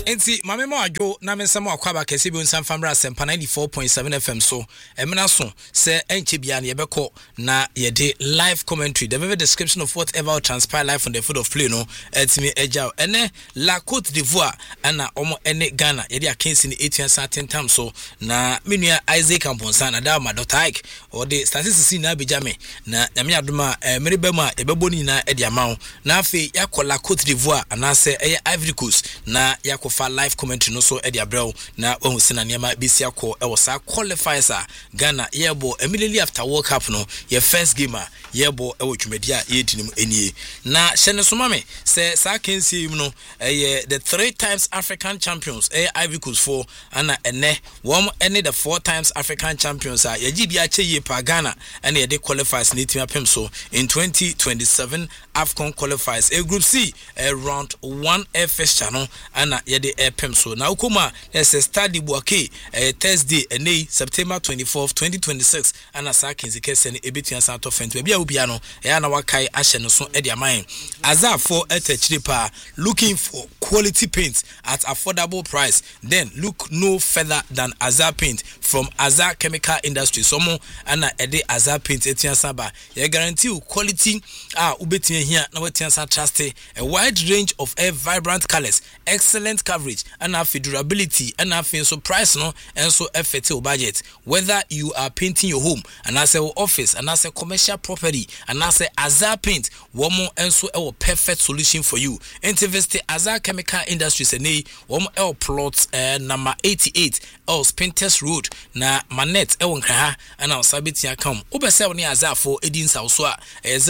Enti mame mo adwo na mensam akwaba kese bi onsam famra sempa 94.7 FM so emena so se enche bia na yebekọ na yede live commentary the very description of whatever will transpire live on the field of play no etimi eja ene la Côte d'Ivoire ana omo ene Ghana yede akensi ni 8 certain time so na menua Isaac Amponsa na da ma Dr. Ike or the statistics na abijame na nyame adoma mereba mu a yebebo ni na ede amawo na afi yakola Côte d'Ivoire ana se Ivory Coast na yakofa live commentary no so ede abrel na ohun sina niam bisi akọ e wosa qualifiers a Ghana yebo immediately after World Cup no your first game yebo e wotwumadi a yedinim enie na hyene so mame se sa kensi no the 3 times African champions Ivory Coast for ana ene wom ene the 4 times African champions a yaji bia cheye pa Ghana ene yede qualifiers ni tim apem so in 2027 AFCON qualifiers group C round 1 FS channel ana yede pem so na ukoma ese study buake Thursday ene September 24th 2026 ana sa kenzikese ne ebetua sa to fent bia obia no na wakai ahye no so ede aman Azar for etachiripa looking for quality paint at affordable price, then look no further than Azar paint from Azar Chemical Industry. Somo ana ede Azar paint etia saba ye guarantee quality ubetia here na wetia sa trust a wide range of vibrant colors, excellent coverage and durability and so price no and so effective budget. Whether you are painting your home and as a office and as a commercial property and as a Azar paint womo and so a perfect solution for you. Invest Azar Chemical Industries ene womo plots number 88 Spinters Road na Manet Nkra and our sabitia come ubese woni Azar for edin sauso a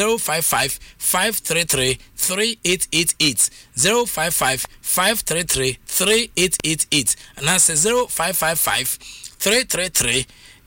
055 533 3888 055 533 3888 and that's 0555 333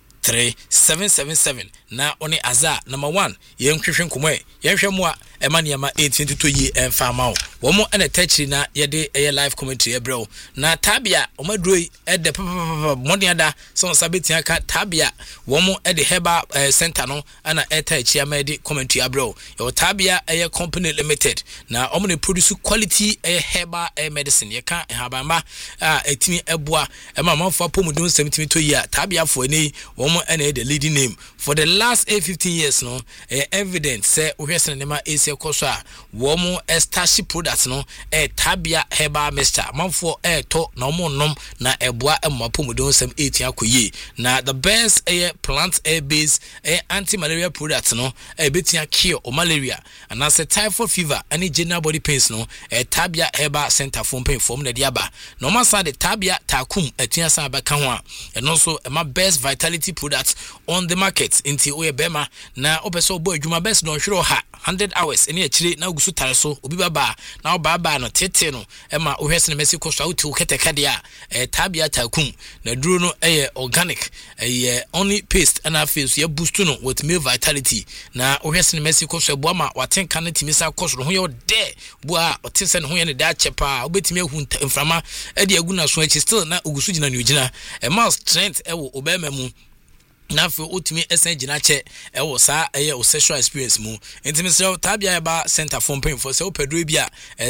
3777 na oni Azar number 1 yenhwehwe nkomwe yenhwe mu a emaniama 1822 yi enfama wo mo ene tachi na yede live commentary ebrel na tabia omadroi ede modiada so sabetia ka tabia wo mo ede heba center no ana etachi amede commentary ebrel yo tabia company limited na omne produce quality heba medicine ye ka habamba etimi eboa emamafo apomudun 72 yi a tabia fo ene wo mo ene the leading name for the last 15 years no evidence say uhwese nema ese koso a wo mo estashi products no tabia herbal mixture manfo to na omo nom na eboa emapomudon sem 8 akoye na the best plant based anti malaria products no betia cure o malaria and as a typhoid fever any general body pains no tabia herbal center for pain form na diaba no masa the tabia takum etua sa baka ho a and also my best vitality products on the market inti oye bema na obeso boy adwuma best don hwero ha 100 hours ene akire na gusu tare so obi baba na obaba no tete no ema ohwese ne mesi koso awuti uketeka dia tabia takum na duro no organic only paste and face ya boost no with male vitality na ohwese ne mesi koso ebo ama watenka na timisa koso ho ye de bua otese ne ho ye ne da chepa obetimi ahu mframa ede aguna so achi still na ogusu gina ne ogina ema strength ewo obema mu na fe otimi esen gina che wo sa o sexual experience mu ntimi se tabia eba center for pain for se opedro bia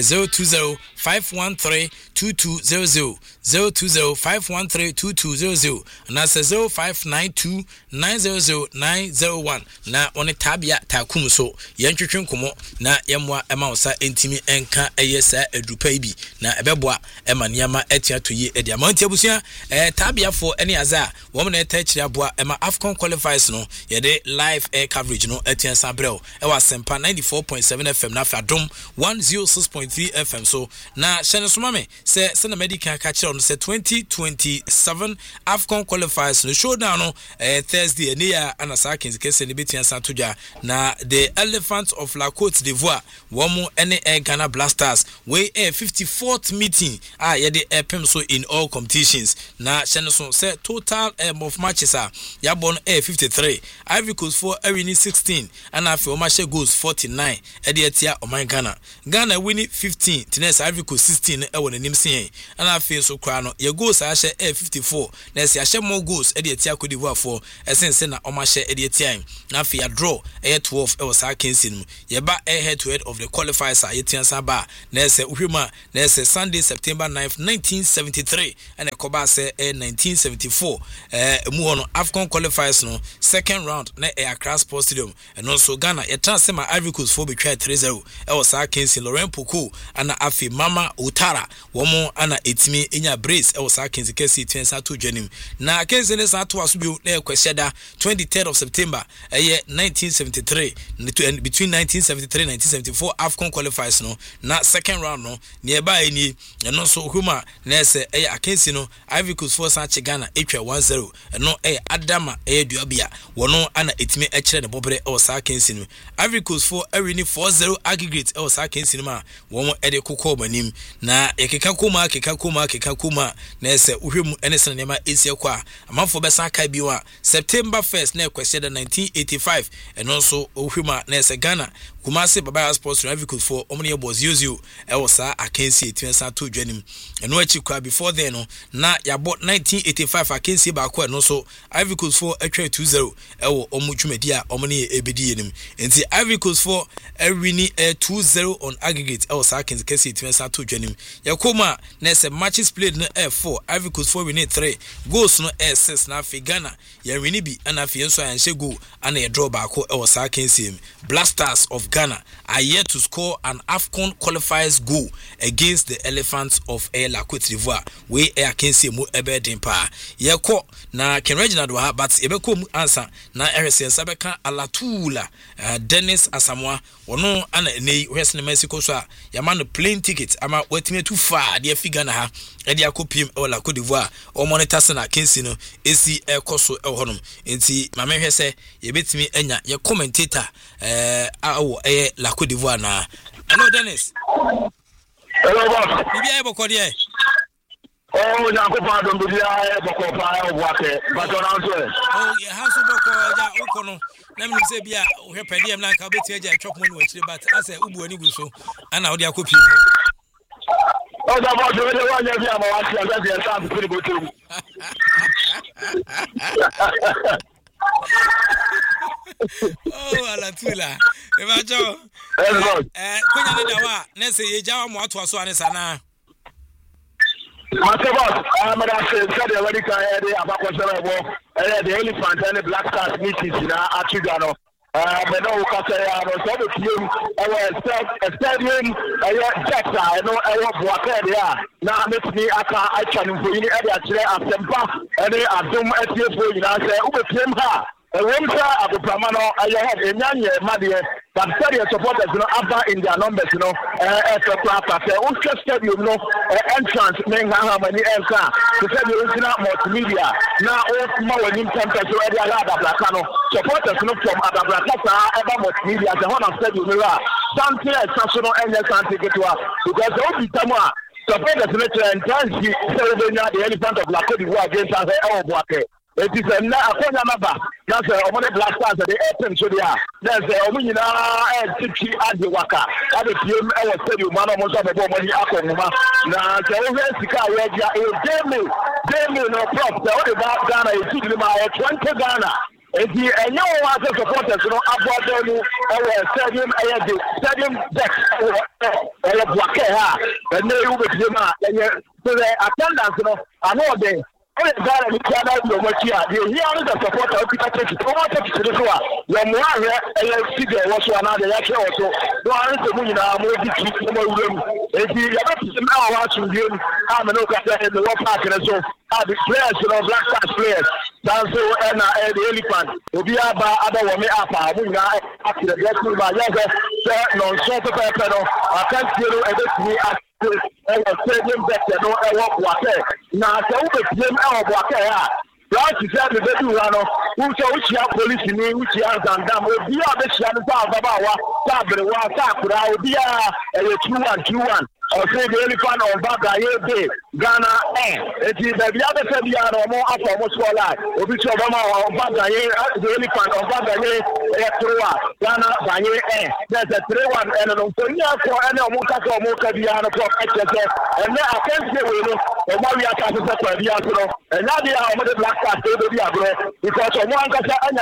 0205132200 0205132200 na se 0592900901 na one tabia takum so yentwetwe nkomo na yemwa ema wo sa ntimi enka sa edupa bi na ebeboa ema niama etiato yi edi amanti abusua tabia for any Azar wo na etachiri aboa ema AFCON qualifiers no yede live air coverage no etian sabrel ewa sempa 94.7 FM na Fadom 106.3 FM so na hyene somame se na medical catch on se 2027 AFCON qualifiers no showdown no Thursday ne ya anasa kenzikese ne betian santodwa na the Elephants of La Côte d'Ivoire womo ene Ghana Blasters we 54th meeting yede pem so in all competitions na hyene so se total of matches ya Gabon air 53, Ivory Coast 4 winning 16, and after Omashe goes 49, Ediatia Oman Ghana. Ghana winning 15, Tines Ivory Coast 16, Ewan and Nimsi, and after so Crano, your goals Ashe air 54, Nancy Ashe more goals, Ediatia could devour for, essence na Omashe Ediatia. Now for your draw, air 12, Ewas Kinsin, Yaba air head to head of the qualifiers, Ayetian Saba, Nese Uhima, Nese Sunday, September 9th, 1973, and a Kobase air 1974. Muono Afcon qualifiers no second round na Accra Sports Stadium and also Ghana a transfer my Ivory Coast 4 betray 3-0 was Kinsin Laurent Poku ana afi Mama Utara womo ana etimi enya brace was Kinsin Kesi 22 January na Kinsin is to asubi na kwesheda 23rd of September 1973 between 1973 and 1974 Afcon qualifiers no na second round no nearby ni and also Huma na se Kinsin no Ivory Coast 4 San Ghana etwa 1-0 no Adama Duabia wono ana etime ekire ne bobre o sa Kinsin Ivory Coast 4 awini 4-0 aggregate o sa Kinsin ma womo ede kokko manim na ekeka kuma na ese uhwemu ene sene nema esie kwa amanfo besa aka biwa September 1st na ekwese 1985 eno so uhwema na ese Ghana Kumasi Baba Sports Ivory Coast 4 omne boss use e sa akensi etwensa to dwanim eno achi kwa before then no na yabo 1985 akensi ba kwa no so Ivory Coast 4 atwa 2-0 ewo omutwumadi a omne ebedi yenim enti Ivory Coast 4 awini 2-0 on aggregate ewo sa akensi kesi etwensa to dwanim yakoma na ese matches played no F4 Ivory Coast 4 win 3 goals no S6 na afi Ghana ya wini bi ana afi enso ayanhye goal ana ye draw ba ko ewo sa akensi Blasters of Ghana are yet to score an Afcon qualifiers goal against the Elephants of La Côte d'Ivoire. We Air Kensi mu ebedin pa. Yeko na Ken Reginald wa but ebeko mu answer na RSN Sabeka Alatula Dennis Asamoah wono ana nei Western Mexico so a yama no plane ticket ama wetime too far de afiga na ha e de akopim La Côte d'Ivoire o monitor na Kensi no esi ekoso e honom enti ma mehwe se yebetimi anya ye commentator La Côte d'Ivoire na. Hello Dennis. Hello boss. Bibia e boko de. Oh, na ko pa don bibia e boko pa e boake. But on answer. Oh, yeah, how so boko ja ukono. Na me say bia o hwe pede am na ka obeti aja chop money wa chire but ase ubu ani gu so ana odi akopi. Oh, da boss we dey wan bia ma wa ti asa dey stand for go to. Oh, Alatula. Evajo. Kunya ne dawa, na se ye jawa mo ato aso ane sana. Master boss, I'm say the America area abakosere bo. The Elephant and the Black Stars meetings na Atugano. But no Kataya no so the team our stadium Jetta no I work there. Now make me aka action for you area kire asempa ene adom atiefo nyina say ubepiem ha. Wemsa Abupramano, I have a young Madia, but serious supporters, in their numbers, as a class, stadium, entrance, how many aircraft, to tell you it's not multimedia. Now, all more in temperature, Blacano, supporters from Adabracasa, ever multimedia, the Honor Stadium, something exceptional and because all the time, supporters and Tansi, the Elephant of La Côte d'Ivoire against us, it is a number. That's a Black Stars at the FM so there. There's a Omina and Tipsy at the Waka. At the PM, I was telling you, man, almost have a woman Akoma. Now, the Ovensica, Demi, no prop. The only about Ghana is 20 Ghana. And no one supporters, about them, stadium deck, and they will be the attendance, I know they. Ghana ni Ghana no machia the here the support of people take to the floor your more figure was one other actually also no answer mu na mo di ki mo wurem e di ya ba na wa chu game am no ka in the world park so the players Black Stars players dan so na the Elephant obi aba wo me apa mu na after the next move ya no so pepe no akanti no e be mi stadium better no e work water na so we game e work ya last year the baby rano Uchia police ni Uchia Zandam, Obia Beshan Babawa, Sabrewa, Sakura, Obia, 2-1. Or say the elephant on Bagaye, Ghana, it is the other Fabian or more after almost for life. Obicho Obama on Bagaye, the elephant on Bagaye, Ghana, Baye, there's a 3-1 and an Ontario for any Moka or Moka Diana for HSF, and now I can't say we know, and now we are talking about Diano, and now they are the black card, because of one Gasa and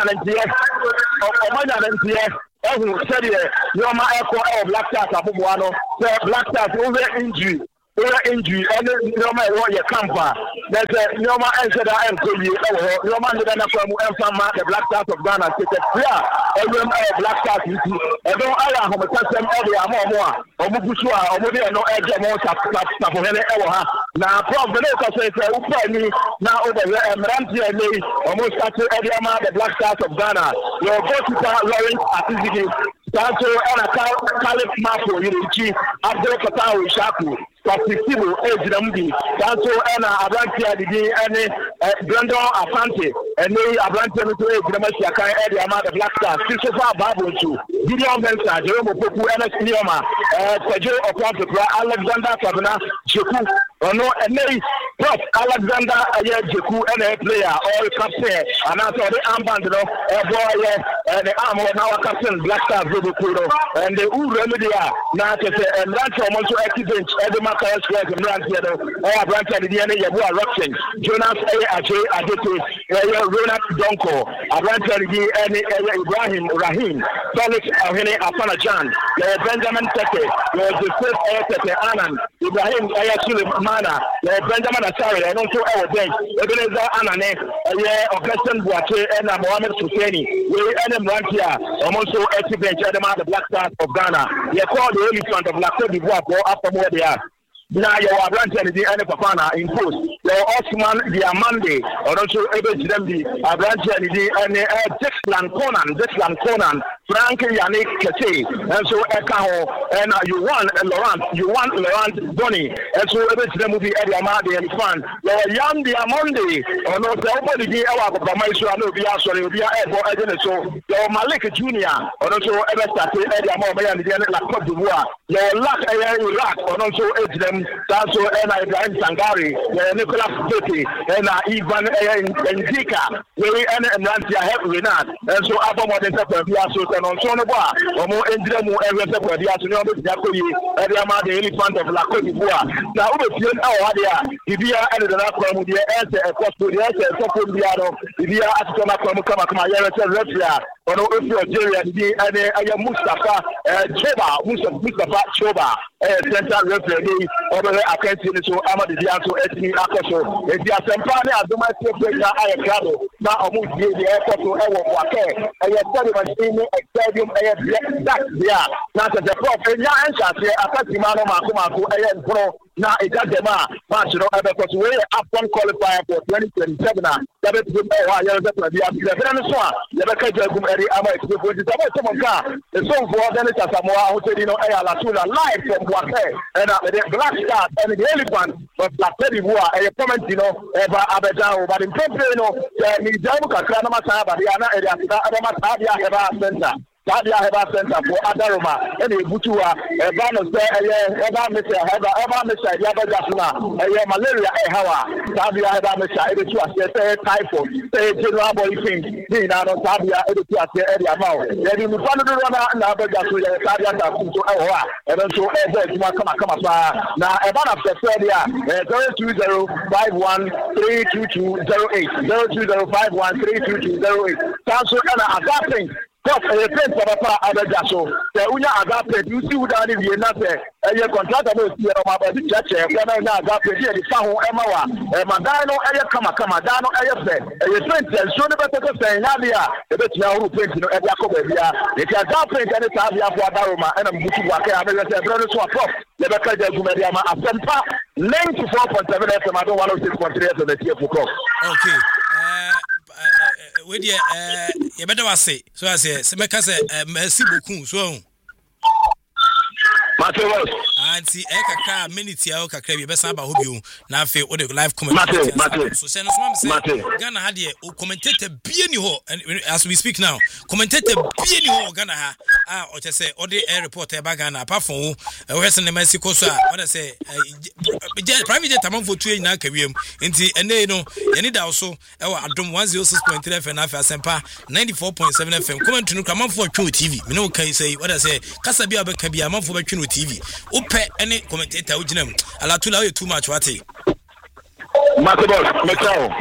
NTS. Said you're my echo of Black Stars of Buano, Black Stars over injury, and no matter what you come for. There's a no man answer that I'm going to no man than a from the Black Stars of Ghana. Every Black Stars, and don't allow him to touch them every more. Or Mubushua, or maybe no edge of more stuff for any ever. Now, from the local says, now over there, and Ramsey and me almost started every amount the Black Stars of Ghana. Your goalkeeper, Lawrence Atizigi, Sancho, and a Caliph Mapo, Yurichi, Abdel Fatah, Shaku. Pasisibu Ejrambi, Sancho and Abrantia Digi and Brandon Asante, and they Abrantia to Ejramasiaka and the amount of Black Stars, Christopher Babuchu, Gideon Mensa, Jerome Poku, Ernest Nioma, Sergio Oplantopra, Alexander Sabina, Jeku, or no, and they Prof. Alexander Jeku and a player, all captain, and after the armband, a boy, and the arm of our captain, Black Stars, and the Uremedia, now to say, and Rancho Monto activate every Jonas Ronald Donko, Ibrahim Rahim, Felix Afanajan, Benjamin Teke, Joseph Teke Anan, Ibrahim Sulemana, Benjamin Asari, and also our day, Ebenezer Anane, Augustin Boate, and Mohamed Husseini, we Rantia, also activate the Black Stars of Ghana. They call the elephant of La Côte d'Ivoire after where they are. Now you are granted the Anna Papana in post. Your Osman the Amande, or also able to them the granted the Dexlan Conan, Frank Yannick Kete, and so Ekao, and you want Laurent Bonnie, and so able to them will be Eddie Amade and Fan. Your Yam the Amande, or no, nobody our Bamaisha, no, be actually be a so your Malik Jr., or also ever started Eddie Amade and the La Côte d'Ivoire. Your luck Iraq, or also edge them. Sancho and Ibrahim Sangari, Nicolas Betty, and Ivan Ndika, we and Nantia have Renat, and so Abba Modern Piasso and on Sonoba, or more Endremo, every separate Yasu, Ediama, the elephant of La Côte d'Ivoire. Now, if you are added an aqua with the answer, a cost to the answer, Sophomoriano, if you are at Kama, Refia, or no, if you are Jerry, and Mustafa, Mustafa Choba, Central Refia. I can't see so I'm the Diaso Ethnic Akoso. If you are Sampani, I do my step I am Gado. Now I move the airport to Ewa Wake. I have studied my stadium, that there. Now the prof, and your answer, I can't see Mano Makumako, and Pro. Now it does the match, you know, because we are up one qualifier for 2027. That is the way I never catch a good area. I'm going to go to the car. The song for Dennis Samoa, who said, you know, Lasula live from Wake, and the Black Star and the elephant of La Côte d'Ivoire, a comment, you know, about Abedao, but in February, you know, the Jamuka Kranamata, Badiana, and Adamatabia Heba Center. Tabia Heba Center for Adaroma, and Butua, Evanos there, Eva Mr. Yabajasuna, Malaria, Hawa, Tabia Heba Mr. Editua, typhoid, general body thing, Tabia Editua, Edia Mao. Then you found the runner and Abajasuna, Tabia to Awa, and also come now, about after 30, 02051322208, 02051322208. Council and adapting. Prof, a friend of Papa Abajaso, the Unia Agape, you see what I did in that, and your contract about the church, and now Agape, the Saho Emawa, and Madano, Ayakama, Dano, Ayafe, and your friend says, so never take a say, Nadia, the best now who prints in Jacob, if you are Agape, and it's Avia for Daroma, and I'm Butu Waka, and I said, brothers who are Prof, never catch a Gumeriama, a Sempa, 94.7 FM, I don't want to 6.3 of the TF Prof. Okay. We you better say so I say Semeka say merci beaucoup so anti kakra minute ya kakra bi besa ba hobio na afi o de live comment so say no so say Ghana ha de commentator bie ni ho as we speak now commentator bie ni ho Ghana ha o che say o de report e ba Ghana apart from o hese ne Mexico so what say private jet amon for tu nyina kawiem nti ene no ye ni da so e wa adom 106.3 FM na afi asempa 94.7 FM comment no kramon for twu TV me no kan say what say kasa bia be ka bia amon for be twu TV ope any commentator ujinam Alatula you too much wate Matibos metao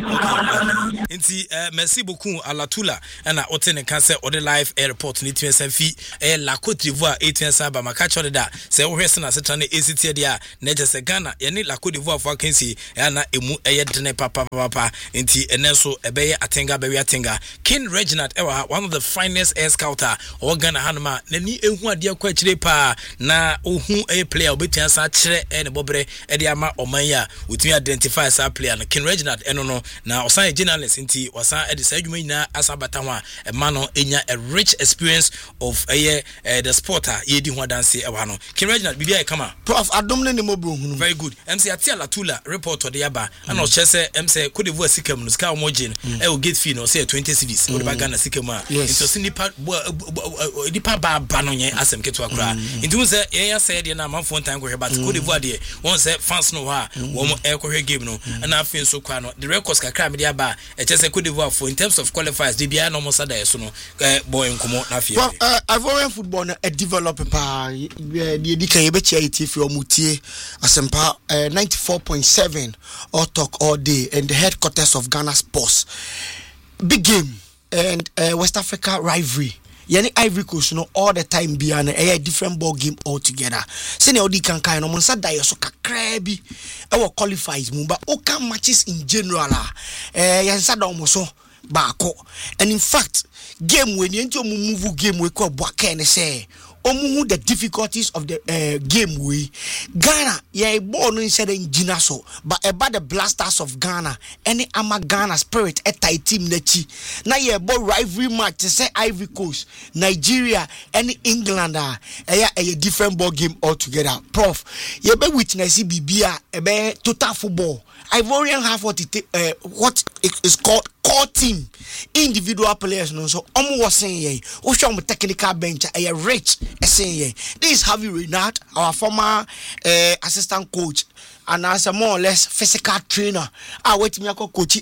inti merci beaucoup Alatula na otene kan say o de live airport ni TSM fi la Côte d'Ivoire 18 ba makacho de da say wo hwese na setra na ACT dia na je se Ghana ye ni la Côte d'Ivoire for kansi na emu dene papa inti ene so ebeye atenga be wi atenga King Reginald one of the finest air scouter o Ghana hanuma na ni ehu ade akwa kire pa na ohu player obetua sa kire ne bobre de ama omanya wotumi identify sa player na King Reginald no na osan journalist nti osan de sa adwuma nyina asabata ho a man no enya a rich experience of the sporter ye di ho dance e wa no King Reginald bibia e kama Prof Adomne ne mobo hunu very good MC Atia Latula report de yaba ana o chese MC Cote d'Ivoire sikam no ska mo gin e o gate fee no say 20 cedis o ba Ghana sikam a nti o sinipa dipa ba no yen asem keto akra nti wo say ye ya say de na manfo ntan ko heba Cote d'Ivoire de won say fans no ha wo mo e ko hwe game no na afin so kwa no the records kakra me dia ba e chese Cote d'Ivoire for in terms of qualifiers de bia no mo sada yeso no boy nkomo na afia Ivorian football na a developer pa de dikan ye be chia itifi o mutie asempa 94.7 all talk all day and the headquarters of Ghana Sports big game and West Africa rivalry yani Ivory Coast no all the time biana a different ball game altogether sene odi kan kan no monsa da yeso kakra bi e wo qualifies mu ba o kan matches in general yansa da omo so baako and in fact game when you ento move game we ko boaka ne say omuhu the difficulties of the game we Ghana ye born inside engina so but about the Blasters of Ghana any ama Ghana spirit a tight team nachi na ye bo rivalry match say Ivory Coast Nigeria any England a different ball game altogether Prof ye be witness bibia e be total football Ivorian have what is called core team individual players no so was saying ye o show me technical bench a rich saying this is Javi Renard our former assistant coach and as a more or less physical trainer wait me coach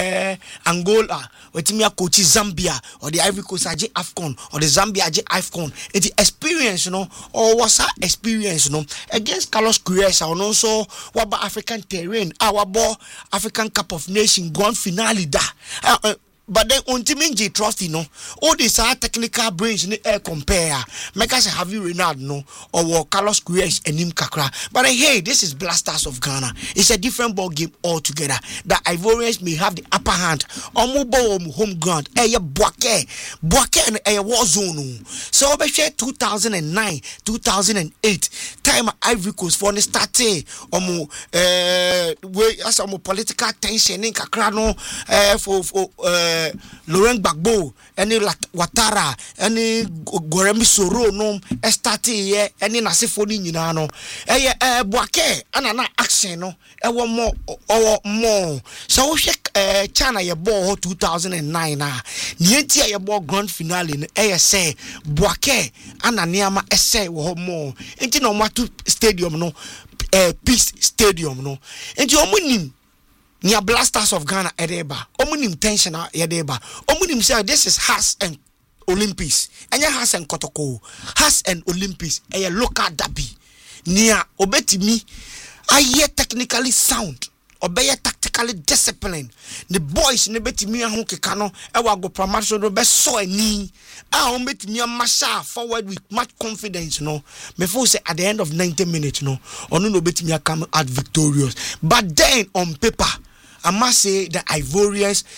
Angola wait me coach Zambia or the Ivory Coast AJ AFCON or the Zambia AJ AFCON it's the experience you know or what's that experience you know against Carlos Queiroz and also what about African terrain our ball African Cup of Nations grand finale da but then ultimately trust you know all these are technical brains in the air compare make us have you Ronaldo or Carlos Queiroz and him kakra but hey this is Blasters of Ghana it's a different ball game altogether the Ivorians may have the upper hand home ground Boake and a war zone so we share 2009 2008 time Ivory Coast for the start we as political tension in kakra no for Laurent Gbagbo any Ouattara any Goremi Soro no starting here any nasifoni nyina no Boake anana action no more so we China ye ball 2009 na nienti ye ball grand finale no say Boake ananiama say wo more enti no matu stadium no Peace Stadium no enti omunim Nia Blasters of Ghana edeba omunim tension edeba omunim say this is Has and Olympics enya Has and Kotoko Has and Olympics a local derby nia obetimi aye technically sound obey tactically disciplined the boys ne betimi ahun keka no e wa go promotion no be so ani on betimi amasha forward with much confidence no me feel say at the end of 90 minutes no onu no betimi come out victorious but then on paper I must say the Ivorians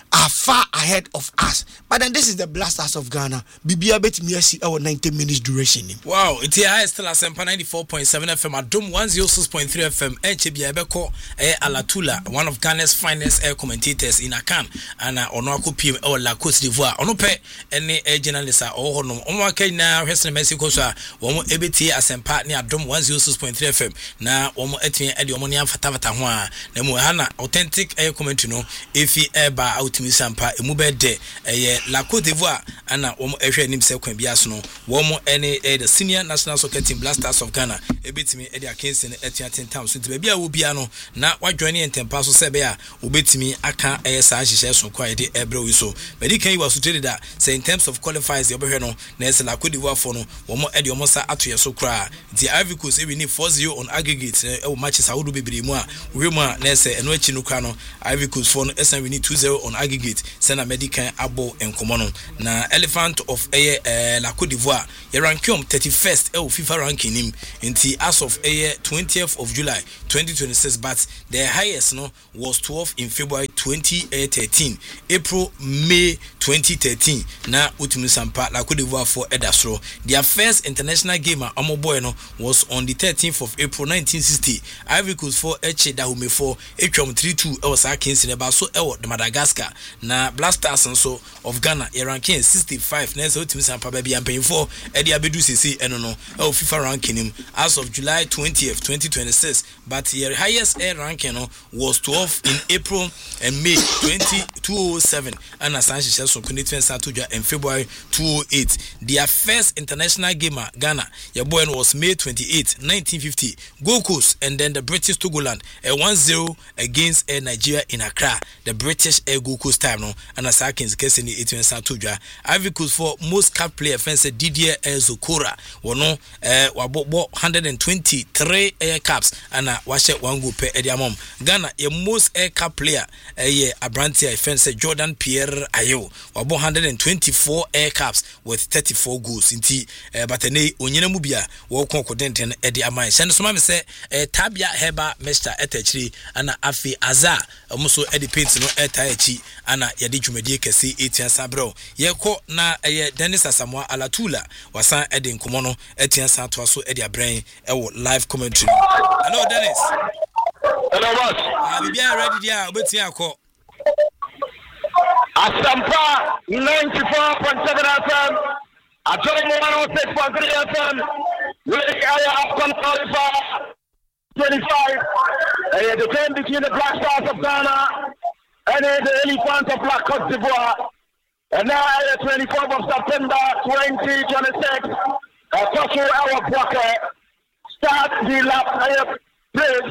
are far ahead of us. But then this is the Blasters of Ghana. Bibia bet me see our 90 minutes duration. Wow, it's here still Asempa 94.7 FM at Dome 106.3 FM. HBI Beko Alatula, one of Ghana's finest air commentators in Akan, and Onoko PM or La Cote d'Ivoire. Onope any journalist or no Omaka now Western Mexico, so one more EBT Asempa near Dome 106.3 FM. Now, one more Etienne Ediomonia Fatavata, Nemuhana, authentic air commentino, if he ever out to me Sampa, a mube de La Cote d'Ivoire, and one more Esha himself can be asno, one more any the senior national soccer team Blasters of Ghana, a bit me Eddie Kings in Etienne Town, so to be a Ubiano, now what joining and Tempaso Sebea, ubit me, I can't ASI so quiet ebro so. But he came was to that, say in terms of qualifiers, the Oberheno, Ness La Cote d'Ivoire for no, one more Eddie Omosa Atuya so cry. The Ivory Coast, we need 4-0 on aggregate, matches I would be Brimwa, Rima, Nesse, and Wechinukano, Ivory Coast for no, SN we need 2-0 on aggregate, Sena Medica, Abo, and Komono. Now, Elephant of La Cote d'Ivoire, Yerankium 31st FIFA ranking him in the as of 20th of July 2026, but their highest no was 12 in February 2013, April, May 2013. Now, Utimusampa, La Cote d'Ivoire for Edasro. Their first international game at Amoboeno was on the 13th of April 1960. Ivory Coast for Eche Dahume for Echom 3-2 was Akins in Baso the Madagascar. Now, Blasters and so of Ghana, Yerankin 65. Next, Utimusampa baby and paying for Eddie Abedu CC and no FIFA ranking him as of July 20th, 2026. But the highest air ranking was 12 in April and May 2007. And Asanshi Shelson Kunitven Satuja in February 2008. Their first international game at Ghana, your boy was May 28, 1950. Gold Coast and then the British Togoland, a 1-0 against Air Nigeria in Accra. The British Air Gold Coast time no, and Asakins Kessini Etwen Satuja. Ivory Coast for most cap player fence Didier Zokora. Wono wabo 123 air caps and washe one go per Ediamom. Ghana, a most air cap player Abrantia fence Jordan Pierre Ayo. Wabo 124 air caps with 34 goals. Inti Batene Onyena Mubia, Woko Kodenten Eddie Amai. Shanasomami say Tabia Heba Mesta Etechri and Afi Azar, Muso Eddie Paints no Etachi, and Yadi Jumedi Kasi Etian Sabro. Yeko na Dennis Asamoah Alatula wasan Eddie Komono Etian Santoaso Eddie Brain live commentary. Hello Dennis. Hello boss. We are ready there. Obetia ko. Asampa 94.7 FM. Ajomo 106.3 FM. We are qualified 25. The game between the Black Stars of Ghana and the Elephants of La Cote d'Ivoire. And now, 24th of September 2026, Kosu Awa Bwake start the lap praise.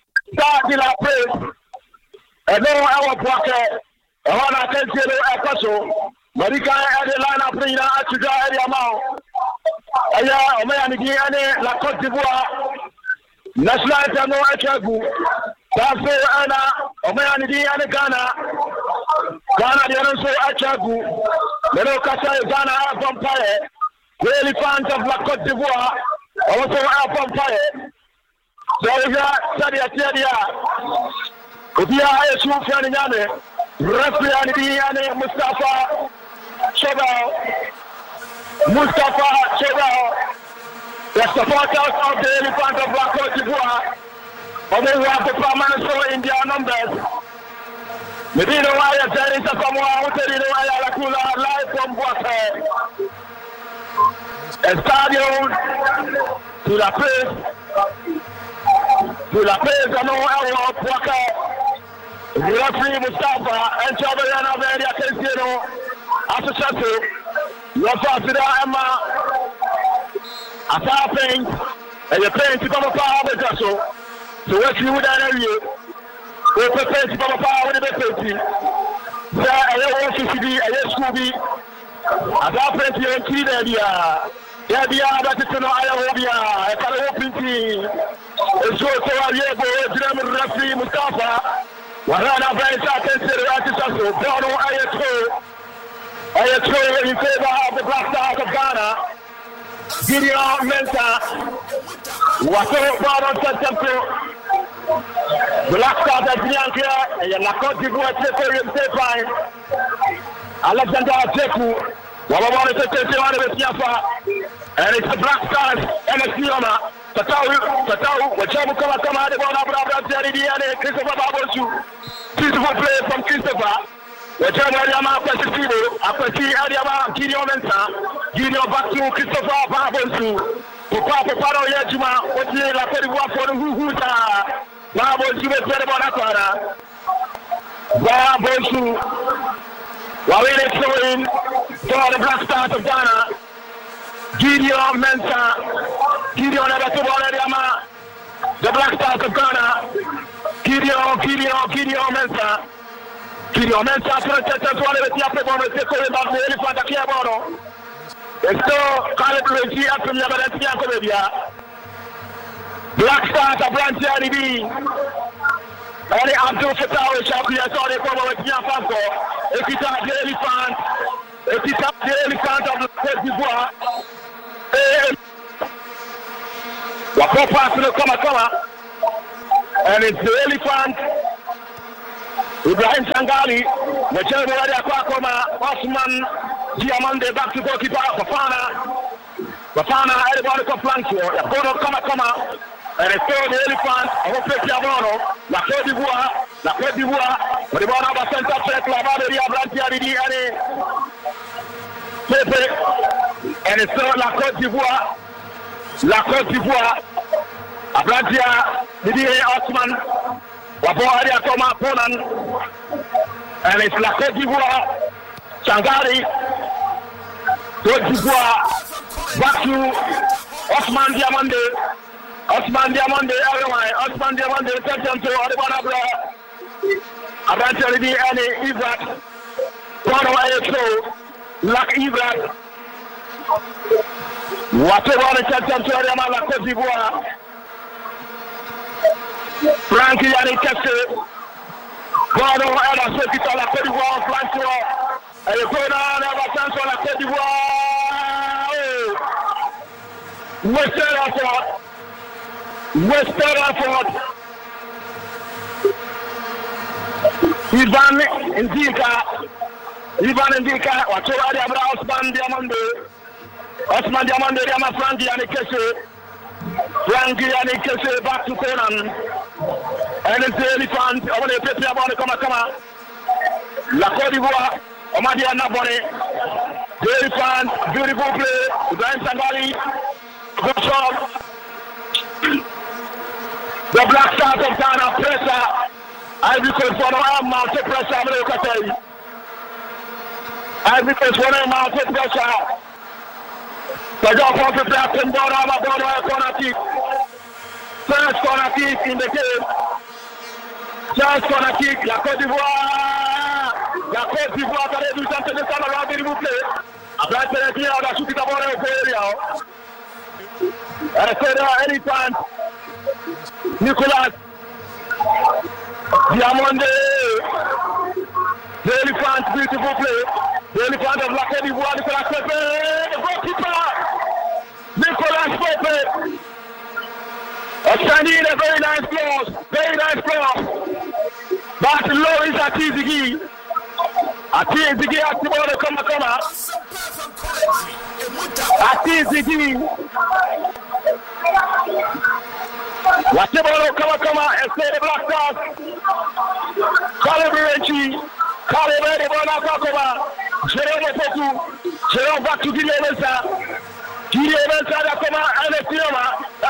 And now Awa Bwake, Wana Kensiro Kosu, Marika at the line of Rina Achuja Ediamao. Aya, Omayani La Cote d'Ivoire, National Tano Achabu, Tafu Anna, Omayani and Ghana. Ghana, the also Achabu, Meno Kasa, Ghana, Vampire, the Elephants of La Cote d'Ivoire, also Vampire. So, if you are Sadia Tiadia, if you are a Sufian Yane, Referee and Mustafa Chebao, the supporters of the Elephants of La Cote d'Ivoire, and they have the permanent show in their numbers. Maybe no why there is a someone who tell you why I live from Bwake. A stadium to la place, and no our Bwake. Referee Mustafa and Chabana Veria Casino, Association, Rafafida Emma, Asa Paint, and you're paying to come up with us. So, what you would area? We prepare to come up with the painting. There, I want to see a Scooby. Asa Paint, you're in Kidia. Yeah, that's it. No, I can't open tea. It's so referee Mustafa. Wahana Brains attended the Artisaso, Bono Ayatro in favor of the Black Stars of Ghana. Gideon Mensah, Wato Bono Santampo, Black Stars at Bianca, and la Côte d'Ivoire Tefai, Alexander Teku, Wababa Tetewana with Yafa, and it's the Black Stars and a Siona, Tatau, whichever come out of Abra Jerry and Christopher Babosu. Beautiful play from Christopher. Whichever Yama Pacifico, Apati Adiama, Gideon Mensa, Gideon back to Christopher Babosu, Papa Paro Yajima, what's the La Côte d'Ivoire for the Huhuta. Babosu is better than Aquara. Babosu, while it is showing for the Black Stars of Ghana, Gideon Mensa, Gideon Abatuba, the Black Stars of Ghana, Gideon Mensa, Gideon Mensa, Black Stars of Branch Ali Abdul Fattah Shakuya saw the cover with Yafanko. If it's not the elephant of the Côte d'Ivoire, Wako pass to the Kama, and it's the elephant. Ibrahim Sangali, Michel Moradia Kwakoma, Osman Diamande back to goalkeeper Bafana, everybody come flank here. Bono Kama. And it's still the elephant, I hope it's Yabono, La Côte d'Ivoire, but the one of a center check, La Maderia, Blantiari, and it's still La Côte d'Ivoire, Abrantia, Didier Osman, Waboaria Toma Ponan, and it's La Côte d'Ivoire, Changari, Côte d'Ivoire, back to Osman Diamande. Osman Diamande, attention to Adibana Abrantia and Ibrat, Bono AXO, Lac Ibrat, whatever attention to Adama La Côte d'Ivoire, Frankie and Kesse, Bono and a Sekita La Côte d'Ivoire, Francois, and the corner of attention La Côte d'Ivoire, Western Effort, Ivan Ndika, Wachowari Abra Osman Diamande, Yama Frankie and Kesse, back to Conan, and it's the elephant, I want to pay about the Kama, La Côte d'Ivoire, Omadia Nabone, the elephant, beautiful play, Ibrahim Sangali, good shot. The Black Stars of Ghana pressure. Ivory Coast for no amount of pressure. I'm going to tell you. Ivory Coast for no amount of pressure. The job of the black and border corner kick. First corner kick in the game. First corner kick. La Côte d'Ivoire, but they do something to stand around the replay. I'm going to tell you how to shoot the ball in the area. And I said, anytime. Nicolas Diamande, the elephant, beautiful play. The elephant of La Côte d'Ivoire, Nicolas Pepe, the goalkeeper, Nicolas Pepe, standing a very nice cross, but Loris Atizigi, Atibolo Kama, Atizigi. Whatever Kama and say the Black Stars, Calibre, Bonakoma, Jerome back to Gideon Mensa, Kama, and the Tiama.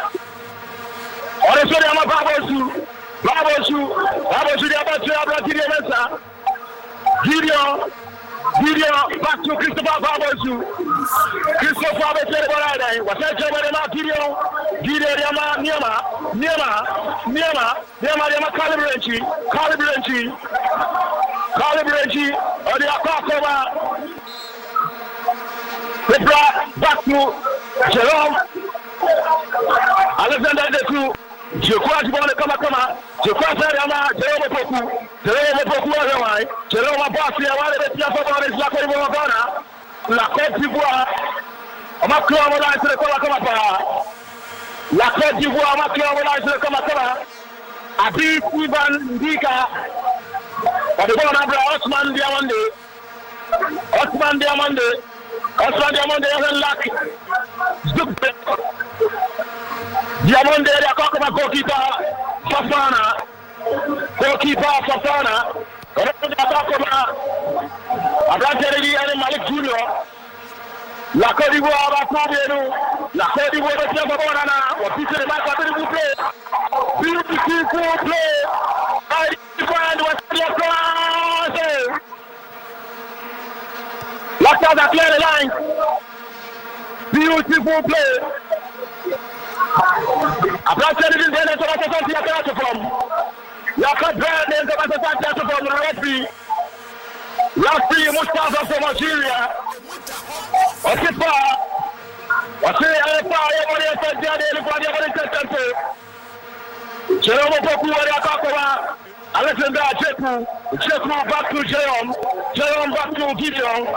Or the Babosu, the Abba Gideon Mensa, Gideon back to Christopher Babosu. Christopher Babosu, what's that job about Gideon? Niama, Calibre, or the Akakova. They brought back to Jerome, Alexander Deku, Jekwati Bona Kama, Jekwati Yama, Jerome Poku, Jerome Bassi, La Côte d'Ivoire, La Côte d'Ivoire, Abi Ivan Ndika. But the ball number Osman Diamande. Osman Diamande doesn't lack. Diamande, they are talking about goalkeeper Fafana. Abranterie and Malik Junior. La Côte d'Ivoire va courir. La Côte d'Ivoire va tirer Babonana. On puisse le match à vous play. Beautiful play. I find what's your plan. Lock out the clear line. Beautiful play. Abranterie is there to the from. Yakub Brand is the from the Rafi Mustafa from Algeria. Osipa. Osipa yabone sajade ilikuwa yabone tete. Jerome Poku wali akakoba. Alexander Cheku back to Jerome back to Gideon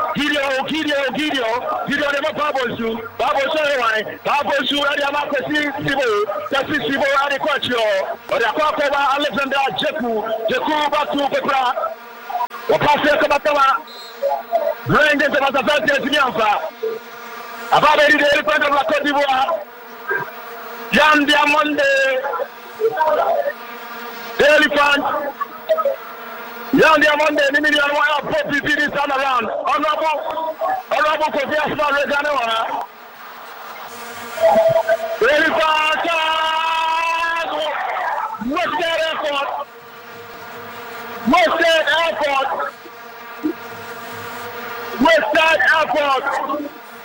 never Babosu ali amakesi sibo ali kwacho. Odi akakoba Alexander Cheku back to Pepra. Wapase kama Blende de Mazazati ya Zimianfa. Ababa ili de Elephant of la Côte d'Ivoire. Jan Diamande. Elephant. Jan Diamande ni milioni wa popi this time around. Honorable Kofi Asma Regana. Elephant. Westside Airport.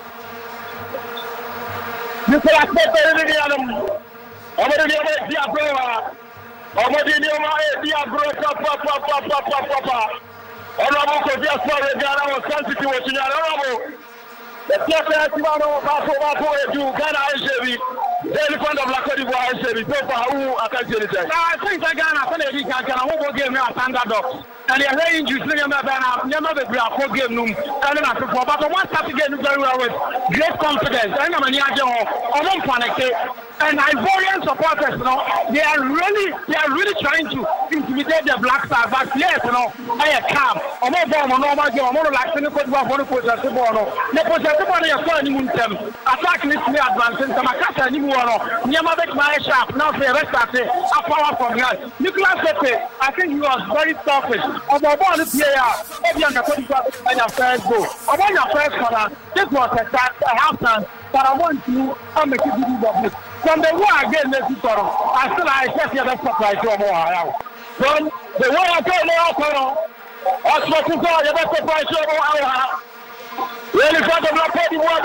Nicolas Pepe ni adam. Omodi ni oma Diabro. Omodi ni oma Diabro papa. Honorable Kofi Asma Regana was sensitive to Honorable. The player Timano Bapo edu Ghana Algeria. The Elephant of la Côte d'Ivoire Algeria. So far who I can say this. I think Ghana can who game here standard. And they are very interesting about never be a full game room. And then after but one start to get very well with great confidence. And I'm a panic. And Ivorian supporters, they are really trying to intimidate the Black Stars. But yes, I calm. I'm not bomb, normal game. I'm not like any coach for the post. The post is so any them. Attack this me advancing. Some Makasa any more. Never make my sharp. Now say rest at it. A power from here. Nicolas Pepe, I think he was very selfish. About the player, every under 25 and your first goal. About your first corner, this was a half time. But I want to make it do the from the war again, I check the best supply to more. From the war I told you, I spoke to the best supply to more. Really, front of la Côte d'Ivoire,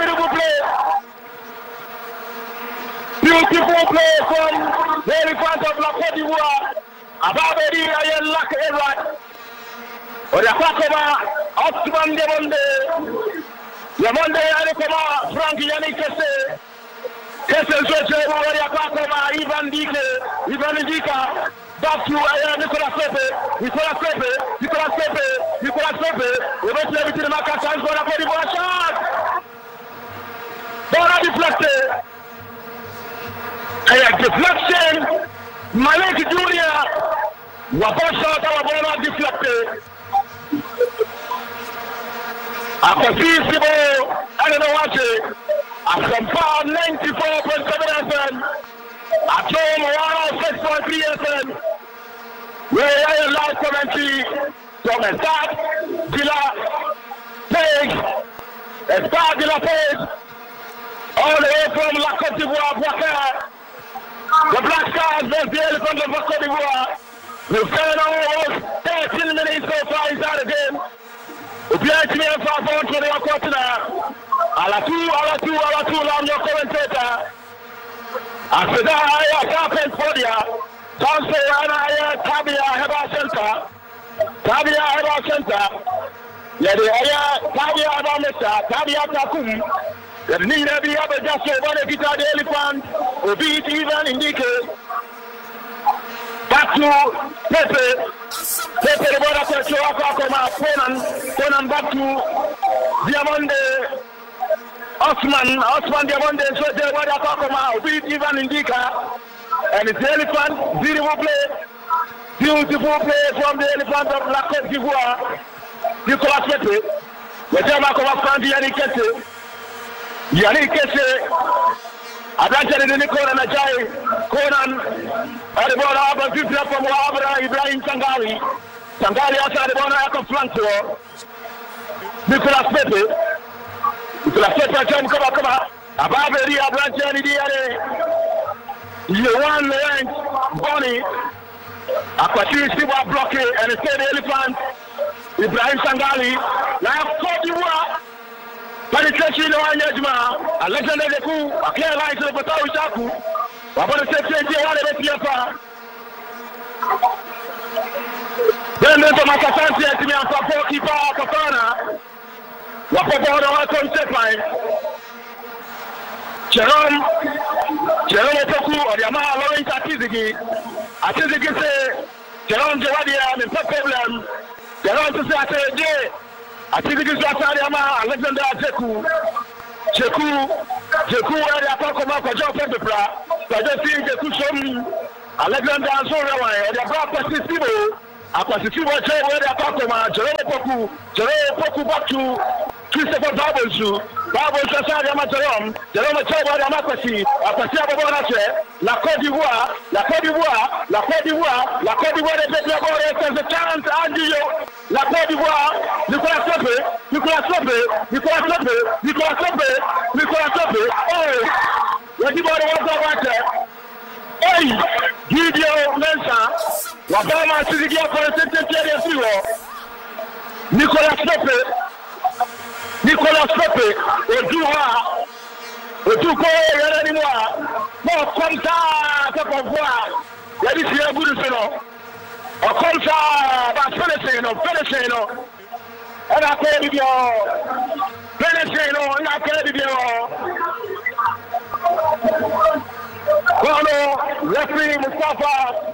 beautiful play from the elephant of la Côte d'Ivoire. Ababedi, I lack a right. Or the Fakoma, Osman Yamonde, Alekoma, Frank Yanikese. Kessel Jojo, Ivan Ndika, back to Nicolas Pepe. Eventually to the marker, Sands for a body for a shot. Ball deflected. Deflection. Malik Junior. Wapasha, ball deflected. After feasible, I don't know what it. From power 94.7 FM, at home 106.3 FM, where I am live commentary from a start, Villa Page, all the way from La Côte d'Ivoire, the Black Stars versus the Elephant of La Côte d'Ivoire. We've spent almost 13 minutes so far inside the game. We've been here for about 21 quarters. Ala tu, I'm your commentator. After that, I have happened for you. Council, I Tabia Heba Center. Yeah, the Tabia Heba Mesa, Tabia Takum. The need of the other just over the guitar, the elephant, will be it even indicate. Back to Pepe, the border to Conan, back to Diamande. Osman Diamande, so they were talking about beat even Indika, and it's the elephant, beautiful play, Beautiful play from the elephant of La Côte d'Ivoire. Nicolas Pepe. Le Germain commence par Yannick Kessé. Yannick Kessé. Abrante de Nicolas Najai. Conan. Adebola Abba Vipra from Abra Ibrahim Tangali. Tangali asa Adebola Aka Flanco. Nicolas Pepe. Nicolas Pepe Jam Kaba. Ababeri Abrante Diare. Yohan Lent. Bonnie. Akwati Siwa bloqué and the third elephant. Ibrahim Sangali, now Côte d'Ivoire, penetration on Yajma, Alexander Lekou, a clear line to the Batao Shaku, about the section, then there's a Makasanti to me on support keeper Kapana, Wapapa on concept line. Jerome Toku or Yamaha Lawrence Atizigi say, Jerome Jawadia and problem. The Lord to say, I think it is Alexander Jeku, where they are talking about the job of the bra, but they see Jeku show me Alexander and Sora, and the bra Pacifico, a Pacifico chair where they are talking about Jerome Poku back to Christopher Babonsu, Jerome Chaba, Democracy, a Pacifico, La Côte d'Ivoire, La Côte d'Ivoire, La Côte d'Ivoire, La Côte d'Ivoire, the chance, Andio. La Côte d'Ivoire, Nicolas Sope. Oh, everybody was over there. Hey, Gideon Mensa, Wabama Sigia for the secretary of Nicolas Sope, Oduko, anymore. No, come down, top of war. That is your good. O konsa ba finishing no and I tell you finishing no and I tell you Kono referee Mustafa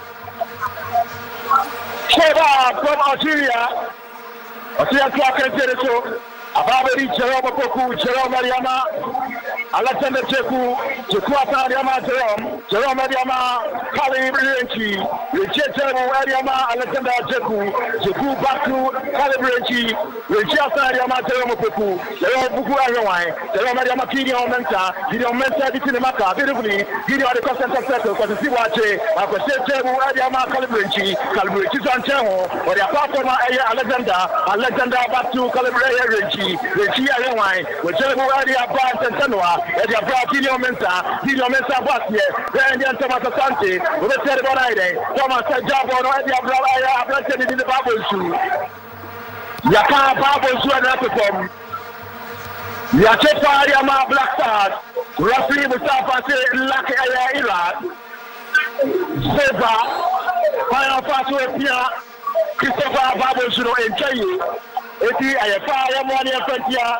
Sheba from Algeria Osia Twaka so Ababeri Jerome Poku Jerome Mariama Alexander Jeku Atariama Jerome Mariama Kali Brenchi Richard Ariama Alexander Jeku back to Kali Brenchi Richard Ariama Jerome Poku Jerome Buku Arawai Jerome Mariama Gideon Mensa between the Maka beautifully Gideon the constant circle because the Siwache Jeku Ariama Kali Brenchi Sancheho or the Apapoma Alexander back to Kali Brenchi Richie Arawai with Jeku Ariama Santanwa Edia bra Gideon Mensa was here. Then the Thomas Asante, we said about Ide. Thomas job on Edia bra I planted in the bubble shoe. Yaka bubble shoe and Apple. Yachepa Yama Black Stars. Roughly Mustafa say Lucky Iraq. Seva. Final Fasu Pia. Christopher Bubble shoe in Chayu. Eti Ayafa Yamani Afantia.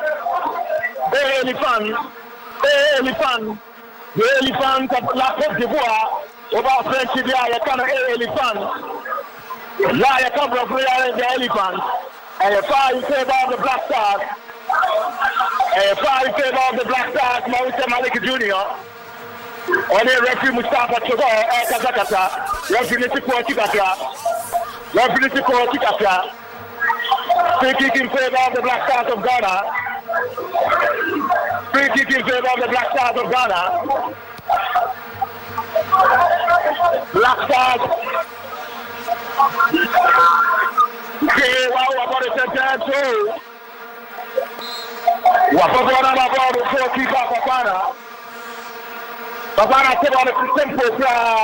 Elephant, the elephant of La Côte d'Ivoire, about French, I can elephant. I come from the elephant. And if I say about the Black Stars, Maurice Malik Jr., on the referee Mustafa Chogo, Kazakata, referee Tikata, free kick in favor of the Black Stars of Ghana. Free kick in favor of the Black Stars of Ghana. Black Stars. Okay, wow, about the center too. Wapagona about the four keeper Papana. Papana said on the simple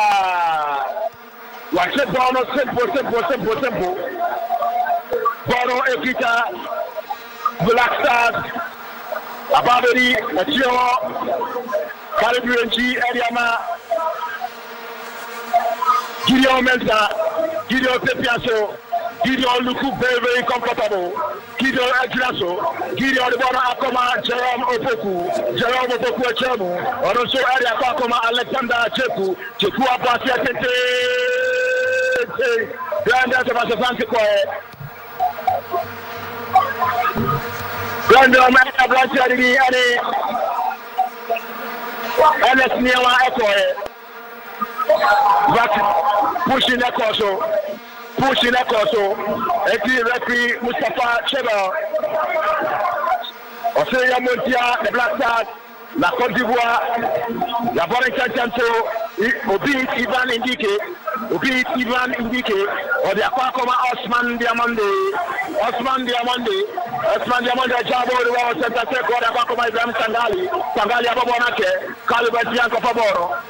watch it down simple. Bono Ekita. Black Stars, Ababeri, Achio, Calibrenchi, Ariama, Gideon Mensa, Gideon Tepiaso, Gideon Luku, very comfortable, Gideon Agilaso, Gideon Bona Akoma, Jerome Opoku, Echemu, or also Area Akoma, Alexander Jeku Abasia Tete, Grandad of Asafanti. Brandon Mata Blanchard and Ernest Niama Echo But pushing the corso, Eti Referee Mustafa Chebel, Oseya Montia, the Black Stars, La Côte d'Ivoire, la bonne intention, Obi Ivan Indike, or the Aquacoma Osman Diamande, Jabo, the World Center, the Aquacoma Ibrahim Sangali Ababonake, Calibert Bianco Faboro.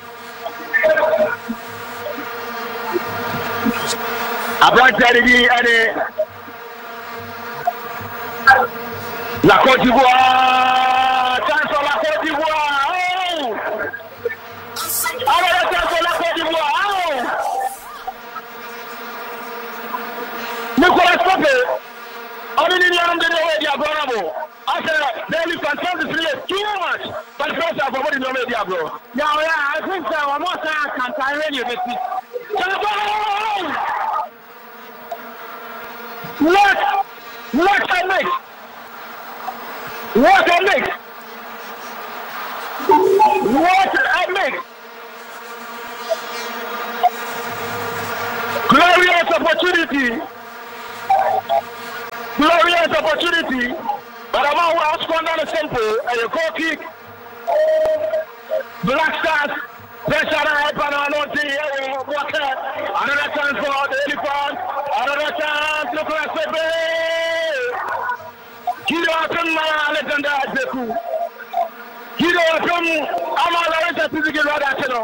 Abranterie et la Côte d'Ivoire, chance la Côte d'Ivoire. Alors chance la Côte d'Ivoire. Nicolas Pope, on est en de Diablo. After daily control is too much, but first of all, no Diablo. Yeah, I think so. One more time, can I really get it? What a mix! Glorious opportunity. But I'm out scored on a simple and a goal kick. Black Stars, pressure on another chance for the Elephant, another chance, look at the Kido Atom, Alexander Zeku. Kido Atom, Amala Physical Radachino.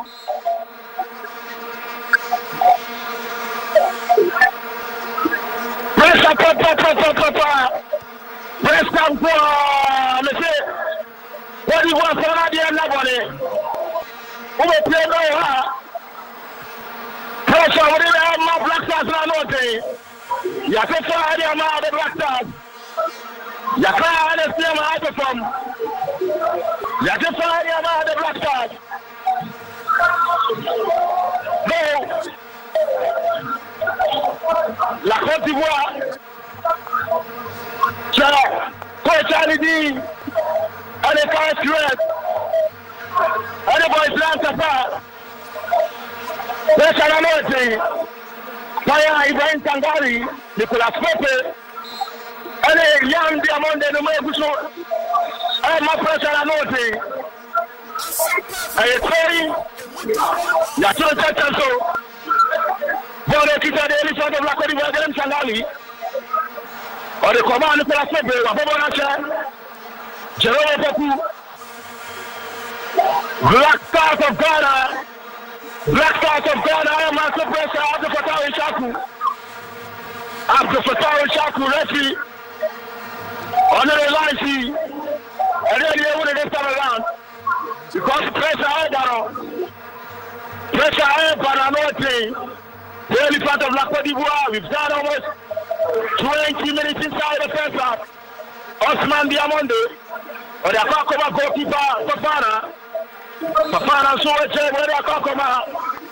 Papa. Press down for Monsieur. What do you want for Nadia Nabone? Who will play no pressure within my Black Stars now, no day. Yakasa area now, the Black Stars. Yakasa area now, from Yakasa area now, the Black Stars. No. La Côte d'Ivoire. Coach Ali D. And the first rep. And the boys land apart. There's an anointing. Fire Ibrahim Tangari, Nicolas Pope. And the young Diamond de Numebuso. And my pressure anointing. And the train. Yacho Tacho. Bọ́ọ̀lù kíkọ́ de Elisa de Black Oliver Gẹ́lẹ́m Sangali. Ọ̀dẹ̀ kọ̀ọ̀mọ́ Nicolas Pope wà fọ́bọ́ náà ṣẹ́. Jerome Poku. Black Stars of Ghana. I am Master Pressure Abdul Fattah Shaku, referee. On the line, and then they would have come around. Because pressure air, but I'm not saying. The early part of La Côte d'Ivoire, we've done almost 20 minutes inside the first half. Osman Diamonde, or the Akakoma goalkeeper, Fafana so it's where they Akakoma.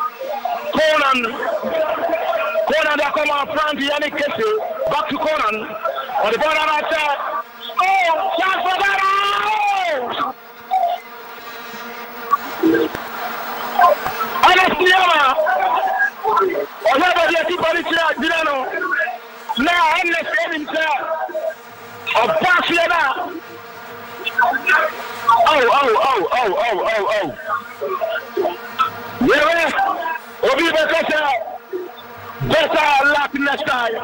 Conan they come out front, Yannick Kessel, back to Conan. On the ball outside. Oh, chance for that! Now I'm not saying himself. Oh. Yeah, Obi better luck next time.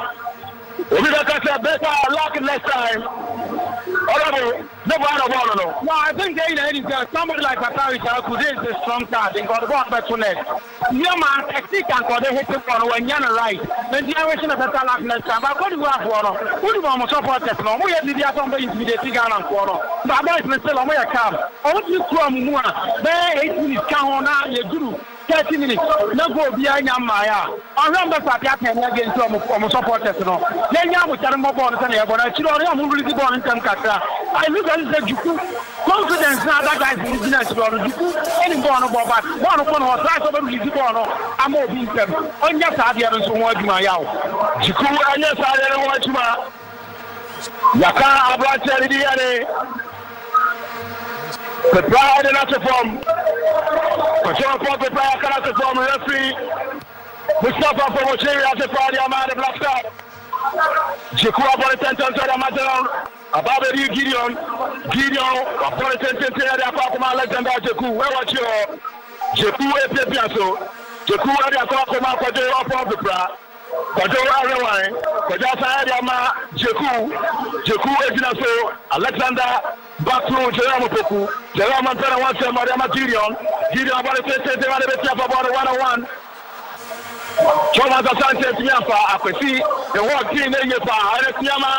No, I think somebody like Fattah could is a strong card and got one better net. Yeah, man, technique and got a hit on when you're right. Then the generation of better luck next time. But what do you have for? Who do you want to support us? No, we have the other somebody to be the figure and quarter. But I might still on my account. I want you to come more. There 8 minutes count on your group. 30 minutes. No go behind Maya. I remember Fatia against some supporters. Then you will tell them about it. But I should only move the ball in Tankata. I look at the Juku. Confidence now that guy's business. Juku. Any born about one of one was right over the corner. I'm more being them. On your side, you haven't so much Maya. Juku, and yes, I don't want to. Yaka Abra Charity. Prepare the national form. Control for prepare the form. Referee Mustafa from Oshiri as a party among the Black Star. Jekua ball attention to the Magellan. Ababedi Gideon. Ball attention to the Apakuma Alexander Jeku. Where was your Jeku Epiaso? Jeku area Apakuma Kojo upon the bra. Kojo Arewan. Kojo Sayama Jeku Ejinaso. Alexander back to Jerome Poku. Jerome Montana wants to Mariama Gideon ball attention to the one-on-one. Thomas Asante Tiafa, Akwesi, the world team in your power, Tiama.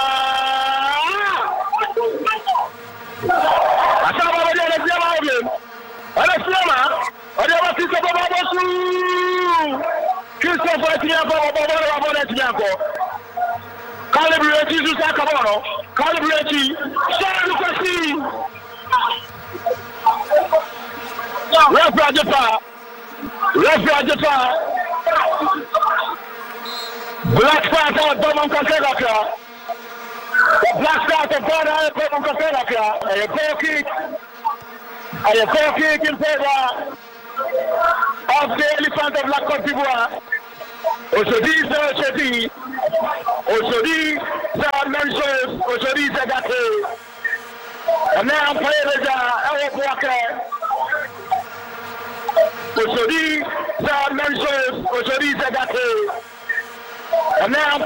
Asaba, Christopher Tiafa, Calibrate Jesus Acabano, Calibrate, Referee Black Stars of Domon Kaselaka. The Black Stars of Domon Kaselaka. A goal kick in favor of the Elephant of Black Côte d'Ivoire. Osodi Mensos, Osodi Zagate. And now Pereja, Elwood Walker. Osodi Mensos, Osodi Zagate. And now